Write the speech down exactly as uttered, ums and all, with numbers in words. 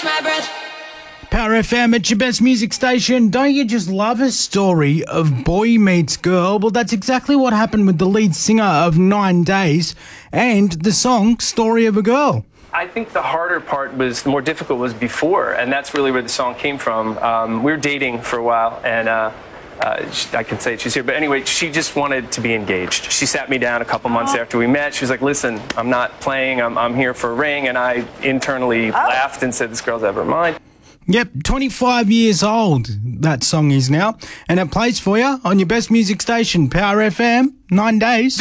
Power F M, it's your best music station. Don't you just love a story of boy meets girl? Well, that's exactly what happened with the lead singer of Nine Days and the song Story of a Girl. I think the harder part was, the more difficult was before, and that's really where the song came from. Um, we were dating for a while, and uh, uh, she, I can say she's here, but anyway, she just wanted to be engaged. She sat me down a couple months after we met. She was like, listen, I'm not playing, I'm, I'm here for a ring, and I internally oh. laughed and said, this girl's ever mine. Yep, twenty-five years old that song is now, and it plays for you on your best music station, Power F M, Nine Days.